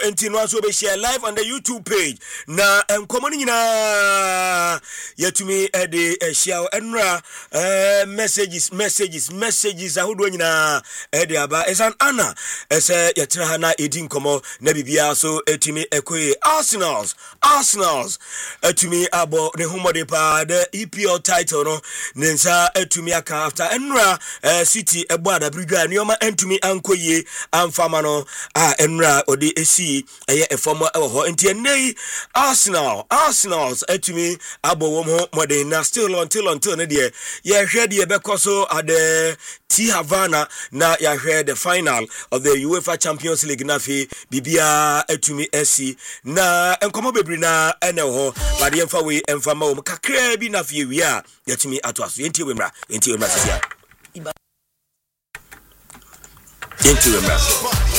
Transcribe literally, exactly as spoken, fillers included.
enti no so be share live on the YouTube page na enkomo ni nyina yatumi e de share enra eh messages messages messages ahodo nyina e de aba esan ana ese yetra ha na edi nkomo na bibia so etumi ekoye Arsenals Arsenals etumi abo ne homode pa the E P L title no nensa etumi aka after enra uh, City ebo adabridwa nioma entumi ankoye amfama no a enra odi esi eye efomo ewo ho enti enei Arsenal Arsenals etumi abo wom ho modern na still until until ne de ye hwe de bekoso ade T Havana na ya hwe the final of the UEFA Champions League na fi bibia etumi esi na enkomo bebri na ene ho bade emfa we emfa ma wo kakra bi na fi wi a yatumi ato aso enti we mra enti we mra sia enti we mra